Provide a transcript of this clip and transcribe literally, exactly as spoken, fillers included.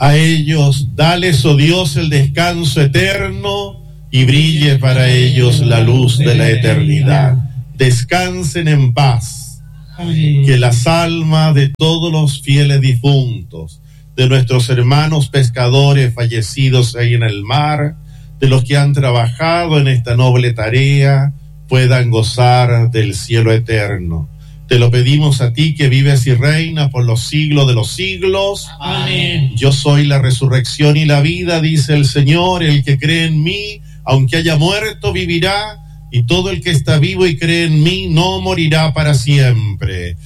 A ellos, dales, oh Dios, el descanso eterno y brille para ellos la luz de la eternidad. Descansen en paz. Amén. Que las almas de todos los fieles difuntos, de nuestros hermanos pescadores fallecidos ahí en el mar, de los que han trabajado en esta noble tarea, puedan gozar del cielo eterno. Te lo pedimos a ti que vives y reinas por los siglos de los siglos. Amén. Yo soy la resurrección y la vida, dice el Señor. El que cree en mí, aunque haya muerto, vivirá. Y todo el que está vivo y cree en mí no morirá para siempre.